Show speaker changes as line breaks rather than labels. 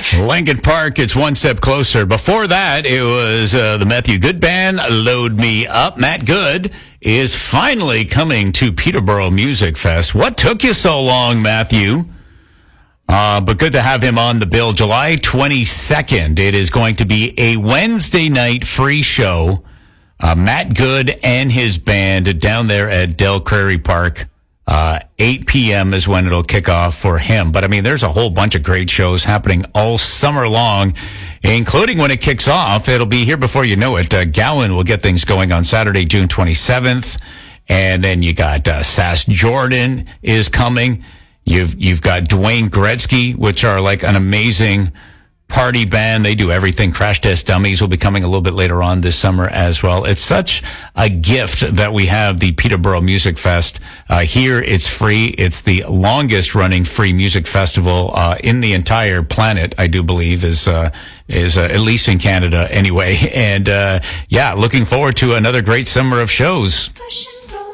Lincoln Park, it's one step closer. Before that, it was the Matthew Good Band, Load Me Up. Matt Good is finally coming to Peterborough Music Fest. What took you so long, Matthew? But good to have him on the bill. July 22nd, it is going to be a Wednesday night free show. Matt Good and his band down there at Del Prairie Park. 8 p.m. is when it'll kick off for him. But, I mean, there's a whole bunch of great shows happening all summer long, including when it kicks off. It'll be here before you know it. Gowan will get things going on Saturday, June 27th. And then you got Sass Jordan is coming. You've got Dwayne Gretzky, which are like an amazing party band. They do everything. Crash Test Dummies will be coming a little bit later on this summer as well. It's such a gift that we have the Peterborough Music Fest. Here it's free. It's the longest running free music festival in the entire planet, I do believe, is at least in Canada anyway. And looking forward to another great summer of shows.